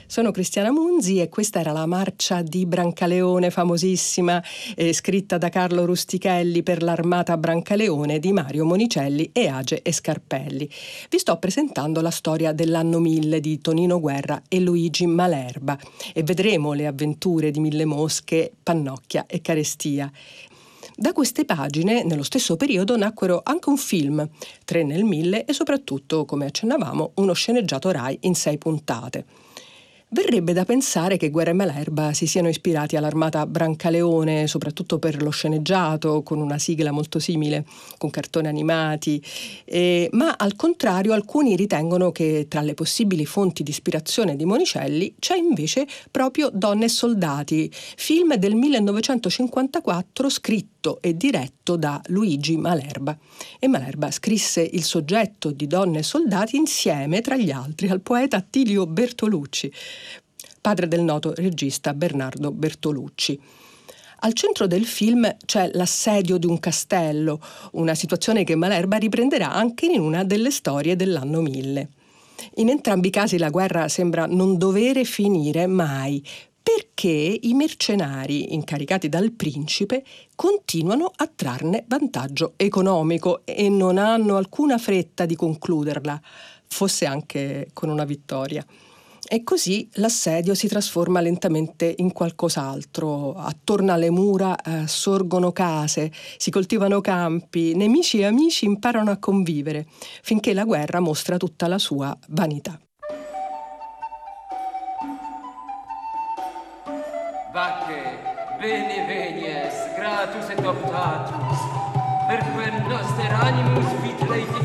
Sono Cristiana Munzi e questa era la marcia di Brancaleone, famosissima, scritta da Carlo Rustichelli per l'Armata Brancaleone di Mario Monicelli e Age e Scarpelli. Vi sto presentando la storia dell'anno 1000 di Tonino Guerra e Luigi Malerba e vedremo le avventure di Mille Mosche, Pannocchia e Carestia. Da queste pagine, nello stesso periodo, nacquero anche un film, 3 nel 1000 e soprattutto, come accennavamo, uno sceneggiato Rai in 6 puntate. Verrebbe da pensare che Guerra e Malerba si siano ispirati all'Armata Brancaleone, soprattutto per lo sceneggiato, con una sigla molto simile, con cartoni animati, ma al contrario alcuni ritengono che tra le possibili fonti di ispirazione di Monicelli c'è invece proprio Donne e Soldati, film del 1954 scritto e diretto da Luigi Malerba. E Malerba scrisse il soggetto di Donne e Soldati insieme, tra gli altri, al poeta Attilio Bertolucci, padre del noto regista Bernardo Bertolucci. Al centro del film c'è l'assedio di un castello, una situazione che Malerba riprenderà anche in una delle storie dell'anno 1000. In entrambi i casi la guerra sembra non dovere finire mai, perché i mercenari incaricati dal principe continuano a trarne vantaggio economico e non hanno alcuna fretta di concluderla, fosse anche con una vittoria. E così l'assedio si trasforma lentamente in qualcos'altro. Attorno alle mura sorgono case, si coltivano campi, nemici e amici imparano a convivere, finché la guerra mostra tutta la sua vanità. Vacche, bene venies, gratus et optatus, per quem noster animus vit